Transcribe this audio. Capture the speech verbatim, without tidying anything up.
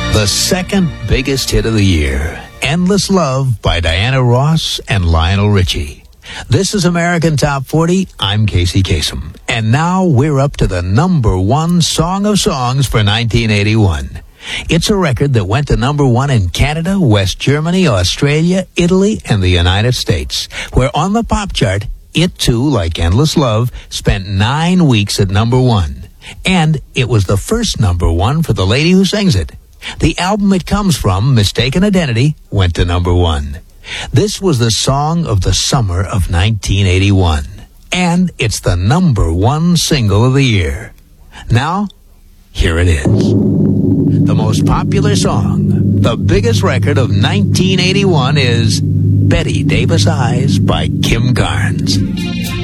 The second biggest hit of the year, Endless Love by Diana Ross and Lionel Richie. This is American Top forty. I'm Casey Kasem. And now we're up to the number one song of songs for nineteen eighty-one. It's a record that went to number one in Canada, West Germany, Australia, Italy, and the United States, where on the pop chart, it too, like Endless Love, spent nine weeks at number one. And it was the first number one for the lady who sings it. The album it comes from, Mistaken Identity, went to number one. This was the song of the summer of nineteen eighty-one. And it's the number one single of the year. Now, here it is. The most popular song, the biggest record of nineteen eighty-one is Betty Davis Eyes by Kim Carnes.